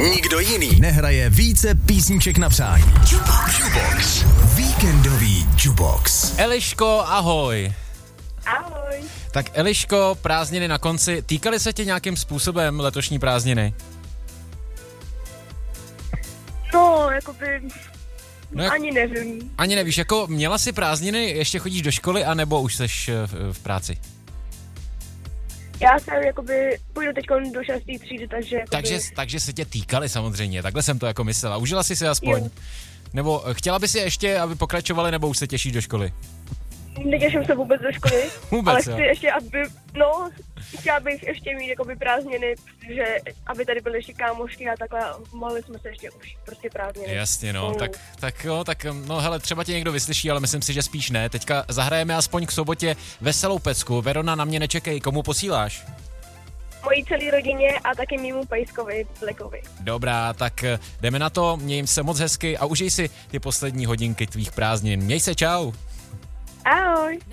Nikdo jiný nehraje více písniček na přání. Jukebox. Víkendový Jukebox. Eliško, ahoj. Ahoj. Tak Eliško, prázdniny na konci. Týkaly se tě nějakým způsobem letošní prázdniny? No, jakoby... Ani nevím. Ani nevíš, jako měla jsi prázdniny, ještě chodíš do školy, anebo už seš v práci? Já jsem jakoby, půjdu teď do 6. třídy, takže jakoby... Takže se tě týkaly samozřejmě, takhle jsem to jako myslela. Užila jsi si aspoň? Jo. Nebo chtěla by si ještě, aby pokračovali, nebo už se těšíš do školy? Netěším se vůbec do školy, Vůbec, ale jo. chci ještě, chtěla bych ještě mít jakoby prázdniny, protože aby tady byly ještě kámošky a takhle, mohli jsme se ještě už prostě prázdniny. Jasně, no, tak hele, třeba tě někdo vyslyší, ale myslím si, že spíš ne. Teďka zahrajeme aspoň k sobotě veselou pecku. Verona, na mě nečekej, komu posíláš? Mojí celé rodině a taky mému pejskovi, Blekovi. Dobrá, tak jdeme na to, měj se moc hezky a užij si ty poslední hodinky tvých prázdnin. Měj se, čau. Ahoj.